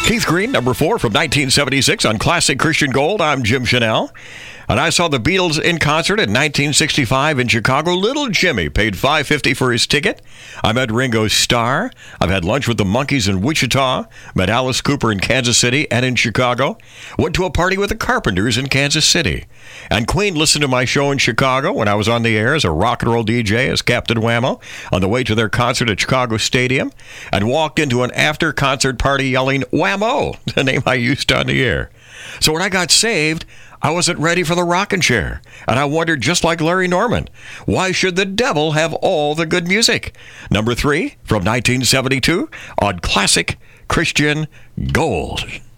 Keith Green, number 4 from 1976 on Classic Christian Gold. I'm Jim Chanel. And I saw the Beatles in concert in 1965 in Chicago. Little Jimmy paid $5.50 for his ticket. I met Ringo Starr. I've had lunch with the Monkees in Wichita. Met Alice Cooper in Kansas City and in Chicago. Went to a party with the Carpenters in Kansas City. And Queen listened to my show in Chicago when I was on the air as a rock and roll DJ as Captain Whammo on the way to their concert at Chicago Stadium, and walked into an after-concert party yelling, Whammo, the name I used on the air. So when I got saved, I wasn't ready for the rocking chair, and I wondered, just like Larry Norman, why should the devil have all the good music? Number 3 from 1972 on Classic Christian Gold.